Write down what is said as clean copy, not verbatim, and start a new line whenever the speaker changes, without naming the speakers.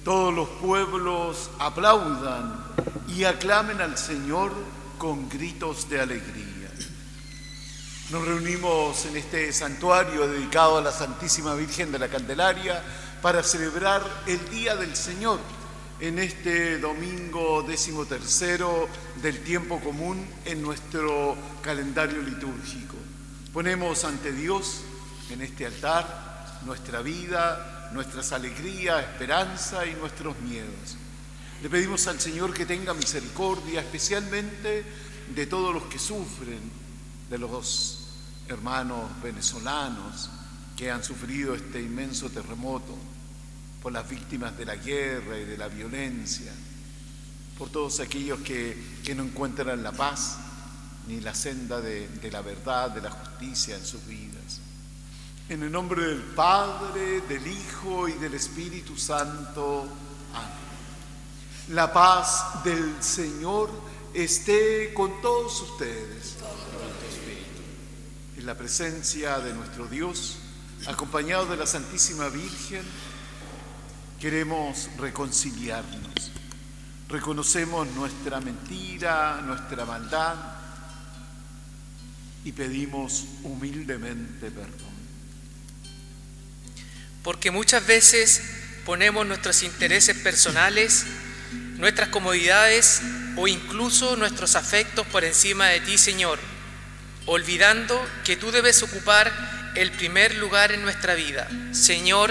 Todos los pueblos aplaudan y aclamen al Señor con gritos de alegría. Nos reunimos en este santuario dedicado a la Santísima Virgen de la Candelaria para celebrar el Día del Señor en este domingo 13º del tiempo común en nuestro calendario litúrgico. Ponemos ante Dios en este altar nuestra vida, nuestras alegrías, esperanza y nuestros miedos. Le pedimos al Señor que tenga misericordia, especialmente de todos los que sufren, de los hermanos venezolanos que han sufrido este inmenso terremoto, por las víctimas de la guerra y de la violencia, por todos aquellos que no encuentran la paz ni la senda de la verdad, de la justicia en sus vidas. En el nombre del Padre, del Hijo y del Espíritu Santo. Amén. La paz del Señor esté con todos ustedes. En la presencia de nuestro Dios, acompañado de la Santísima Virgen, queremos reconciliarnos. Reconocemos nuestra mentira, nuestra maldad y pedimos humildemente perdón.
Porque muchas veces ponemos nuestros intereses personales, nuestras comodidades o incluso nuestros afectos por encima de ti, Señor, olvidando que tú debes ocupar el primer lugar en nuestra vida. Señor,